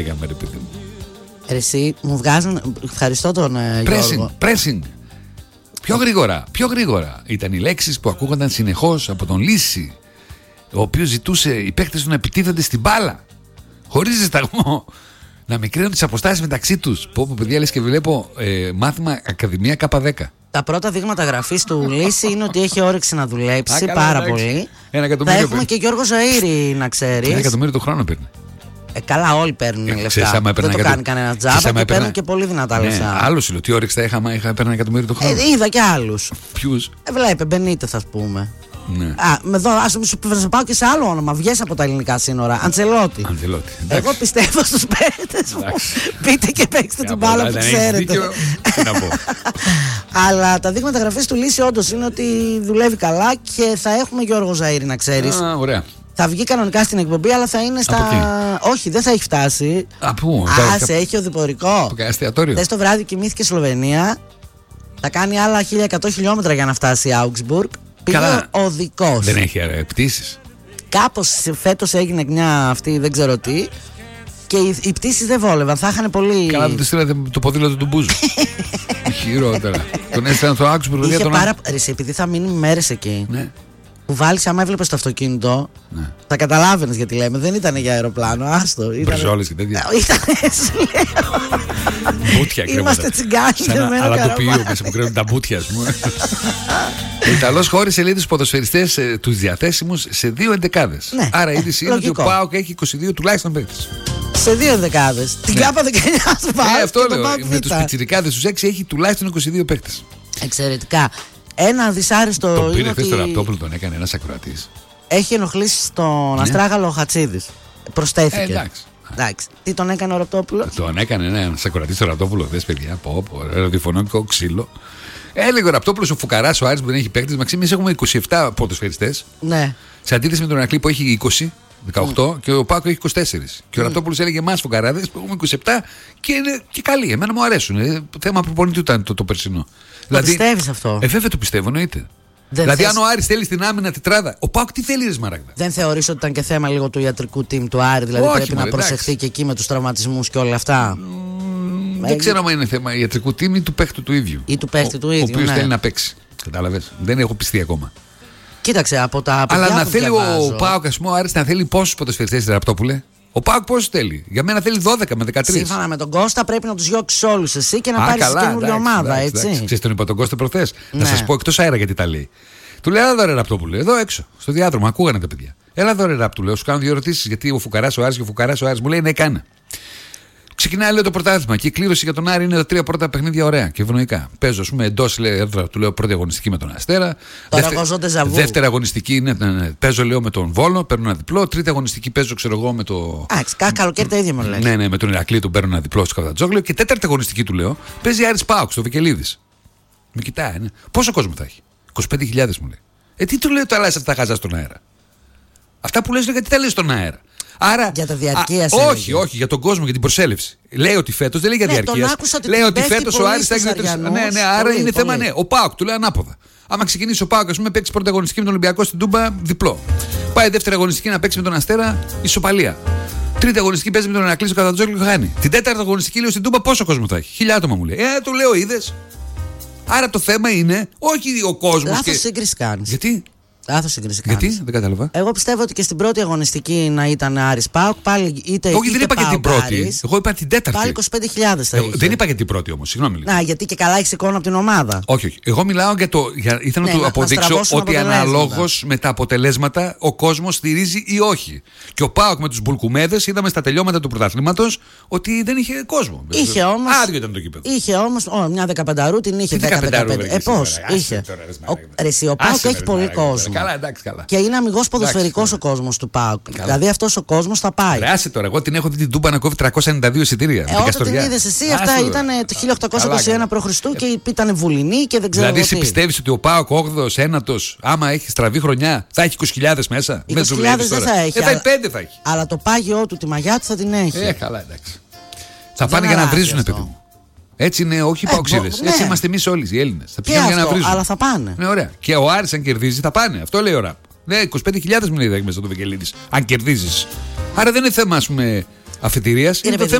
Εσύ μου βγάζουν. Ευχαριστώ τον Γιώργο. Pressing. Πιο γρήγορα. Ήταν οι λέξεις που ακούγονταν συνεχώς από τον Λύση, ο οποίος ζητούσε οι παίκτες του να επιτίθενται στην μπάλα, χωρίς ζεσταγμό, να μικρύνουν τις αποστάσεις μεταξύ τους. Πω παιδιά, λες και βλέπω μάθημα Ακαδημία K10. Τα πρώτα δείγματα γραφής του Λύση είναι ότι έχει όρεξη να δουλέψει πάρα πολύ. Θα έχουμε και Γιώργο Ζαΐρη, να ξέρεις. 1 εκατομμύριο το χρόνο παίρνει. Καλά, όλοι παίρνουν λεφτά. Δεν το κάνει κανένα τζάμπα και παίρνουν και πολύ δυνατά λεφτά. Άλλος λέω, τι όρεξη θα είχα 1 εκατομμύριο το χρόνο. Είδα και άλλους. Ποιους? Βλέπε, Μπενίτεθ, ας πούμε. Ναι. Εδώ σου πάω και σε άλλο όνομα. Βγες από τα ελληνικά σύνορα. Αντσελότη. Εγώ πιστεύω στους παίκτες μου. Πείτε και παίξτε την μπάλα που ξέρετε. Αλλά τα δείγματα γραφής του Λύση όντως είναι ότι δουλεύει καλά και θα έχουμε Γιώργο Ζαΐρη, να ξέρεις. Ωραία. Θα βγει κανονικά στην εκπομπή, αλλά θα είναι στα. Όχι, δεν θα έχει φτάσει. Πού? Σε έχει οδηπορικό. Χθες το βράδυ κοιμήθηκε Σλοβενία. Θα κάνει άλλα 1100 χιλιόμετρα για να φτάσει η Augsburg. Πήγε οδικός. Δεν έχει πτήσεις. Κάπως φέτος έγινε μια αυτή, δεν ξέρω τι. Και οι πτήσεις δεν βόλευαν. Θα είχαν πολύ. Καλά, δεν του στείλατε το ποδήλατο του Μπούζου. Χειρότερα. Τον έστειλαν στο Augsburg. Είχε πάρα. Επειδή θα μείνει μέρες εκεί. Ναι. Που βάλεις, άμα έβλεπες το αυτοκίνητο, ναι, θα καταλάβαινες γιατί λέμε. Δεν ήταν για αεροπλάνο, άστο. Μπριζόλες και τέτοια. Ήτανε, σου λέω. Μπούτια κρέμονταν. Είμαστε τσιγκάνοι. Αλλά το ποιείο μέσα που κρέμουν τα μπούτια, ας πούμε. Ο Ιταλός χώρισε, λέει, τους ποδοσφαιριστές τους διαθέσιμους σε 2 εντεκάδες. Ναι, άρα η είδηση είναι ότι ο ΠΑΟΚ έχει 22 τουλάχιστον παίκτες. Σε 2 εντεκάδες. Την ΚΑΠΑ 19 του ΠΑΟΚ. Αυτό λέω. Με τους πιτσιρικάδες τους 6 έχει τουλάχιστον 22 παίκτες. Εξαιρετικά. Ένα δυσάρεστο. Τον πήρε χθες το Ραπτόπουλο, τον έκανε ένας ακροατής. Έχει ενοχλήσει στον Αστράγαλο ο Χατσίδης. Προσθέθηκε. Εντάξει. Τι τον έκανε ο Ραπτόπουλο? Τον έκανε ένας ακροατής στο Ραπτόπουλο. Δες παιδιά, ραδιοφωνικό ξύλο. Έλεγε ο Ραπτόπουλος, ο φουκαράς, ο Άρης που δεν έχει παίκτες. Μαξί, εμείς έχουμε 27 ποδοσφαιριστές. Ναι. Σε αντίθεση με τον Ηρακλή που έχει 20. 18 και ο Πάκο έχει 24. Και ο Ραπτόπουλος έλεγε εμάς φουκαράδες που έχουμε 27 και είναι και καλοί. Εμένα μου αρέσουν. Θέμα προπονητή ήταν το περσινό. Το πιστεύεις αυτό? Βέβαια το πιστεύω, εννοείται. Δηλαδή, αν ο Άρης θέλει στην άμυνα τετράδα, ο Πάκο τι θέλει, ρε Σμαράγδα? Δεν θεωρείς ότι ήταν και θέμα λίγο του ιατρικού team του Άρη? Δηλαδή, όχι, πρέπει να προσεχθεί και εκεί με τους τραυματισμούς και όλα αυτά. Δεν ξέρω αν είναι θέμα ιατρικού team ή του παίχτου του ίδιου. Ή του παίχτη του ίδιου. Ο οποίος θέλει να παίξει. Κατάλαβες. Δεν έχω πιστεί ακόμα. Κοίταξε, από τα παιδιά. Αλλά να που θέλει διαβάζω, ο Πάοκ, ας πούμε, ο Άρης να θέλει πόσους ποδοσφαιριστές, Ραπτόπουλε? Ο Πάοκ πόσους θέλει? Για μένα θέλει 12 με 13. Σύμφωνα με τον Κώστα, πρέπει να τους διώξεις όλους εσύ και να πάρεις καινούργια ομάδα, έτσι. Ξέρεις, τον είπα τον Κώστα προχθές. Να σας πω εκτός αέρα γιατί τα λέει. Του λέει, έλα εδώ ρε Ραπτόπουλε, εδώ έξω, στο διάδρομο, ακούγανε τα παιδιά. Έλα εδώ ρε Ραπτόπουλε, σου κάνω 2 ερωτήσεις. Γιατί ο φουκαράς ο Άρης και ο φουκαράς ο Άρης μου λέει, ναι, κάνε. Ξεκινάει, λέω, το πρωτάθλημα και η κλήρωση για τον Άρη είναι τα 3 πρώτα παιχνίδια ωραία και ευνοϊκά. Παίζω, α πούμε, εντός έδρα, του λέω, πρώτη αγωνιστική με τον Αστέρα. Δεύτερη αγωνιστική, ναι. Παίζω, λέω, με τον Βόλο, παίρνω ένα διπλό. Τρίτη αγωνιστική παίζω, ξέρω εγώ, με το. Κάθε καλοκαίρι τα ίδια μου λέει. Ναι, με τον Ηρακλή του παίρνω ένα διπλό στο Καβατζόγλιο. Και τέταρτη αγωνιστική του λέω, παίζει Άρης ΠΑΟΚ στο Βικελίδης. Με κοιτάει, ναι. Πόσο κόσμο θα έχει? 25.000 μου λέει. Τι του λέω τώρα, αυτά τα χαζά στον αέρα? Αυτά που λες, γιατί τα λες στον αέρα? Άρα, για το διαρκεία όχι, για τον κόσμο, για την προσέλευση. Λέει ότι φέτος, δεν λέει για διαρκεία. Λέει ότι φέτος ο Άρης θα έχει 2-3. Ναι, άρα είναι θέμα, ναι. Ο ΠΑΟΚ του λέει ανάποδα. Άμα ξεκινήσει ο ΠΑΟΚ, α πούμε, παίξει πρώτη αγωνιστική με τον Ολυμπιακό στην Τούμπα, διπλό. Πάει δεύτερη αγωνιστική να παίξει με τον Αστέρα, ισοπαλία. Τρίτη αγωνιστική παίζει με τον Ηρακλή στο Καβατζόγλιο και χάνει. Την τέταρτη αγωνιστική λέω στην Τούμπα πόσο κόσμο θα έχει? 1.000 άτομα μου λέει. Του λέω, είδες. Άρα το θέμα είναι όχι ο κόσμος. Λάθος σύγκριση κάνεις. Γιατί? Λάθος σύγκριση. Γιατί? Δεν κατάλαβα. Εγώ πιστεύω ότι και στην πρώτη αγωνιστική να ήταν Άρης ΠΑΟΚ πάλι είτε. Όχι, δεν είπα και την πρώτη. Άρης, εγώ είπα την τέταρτη. Πάλι 25.000 θα είχε. Δεν είπα και την πρώτη όμως, συγγνώμη. Γιατί και καλά έχει εικόνα από την ομάδα. Όχι. Εγώ μιλάω για το. Ήθελα να του αποδείξω ότι αναλόγως με τα αποτελέσματα ο κόσμος στηρίζει ή όχι. Και ο ΠΑΟΚ με τους μπουλκουμέδες είδαμε στα τελειώματα του πρωταθλήματος ότι δεν είχε κόσμο. Είχε όμως. Άδειο ήταν το κήπεδο. Είχε όμως μια 15 την είχε 10-15. Πώς είχε. Ο ΠΑΟΚ έχει πολύ κόσμο. Καλά, εντάξει, καλά. Και είναι αμιγώς ποδοσφαιρικός ο κόσμος του ΠΑΟΚ. Δηλαδή αυτός ο κόσμος θα πάει. Άσε τώρα, εγώ την έχω δει την Τούμπα να κόβει 392 εισιτήρια. Όταν την είδες εσύ, αυτά ήταν το 1821 π.Χ. και ήταν βουλινή και δεν ξέρω. Δηλαδή, εσύ πιστεύεις ότι ο ΠΑΟΚ 8ος, 9ος, άμα έχει στραβή χρονιά, θα έχει 20.000 μέσα? 20.000 δεν θα έχει. Θα έχει 5 θα έχει. Αλλά το πάγιό του, τη μαγιά του θα την έχει. Καλά, εντάξει. Θα πάνε για να βρίζουν, παιδί μου. Έτσι είναι, όχι οι παοξίδες. Έτσι είμαστε εμείς όλοι οι Έλληνες. Θα πηγαίνουν για να βρίζουν. Αλλά θα πάνε. Ναι, ωραία. Και ο Άρης αν κερδίζει θα πάνε. Αυτό λέει ο Ραπ. Ναι, 25.000 μου λέει μέσα στο Βικελίδης. Αν κερδίζεις. Άρα δεν είναι θέμα, ας πούμε. αφετηρίας είναι το θέμα